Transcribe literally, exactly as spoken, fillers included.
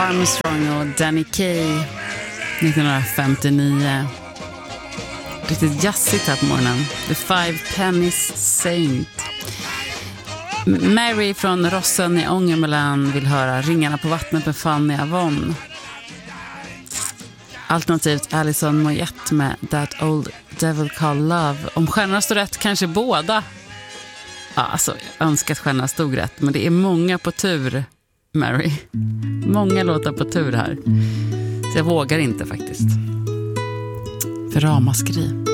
Armstrong och Danny Kaye nittonhundrafemtionio. Riktigt jazzigt här på morgonen. The Five Pennies Saint. Mary från Rossen i Ångermanland vill höra Ringarna på vattnet med Fanny Avon. Alternativt Alison Moyet med That Old Devil Called Love. Om stjärnorna står rätt, kanske båda. Ja, alltså, jag önskar att stjärnorna stod rätt. Men det är många på tur, Mary. Många låtar på tur här. Så jag vågar inte faktiskt. För ramaskri.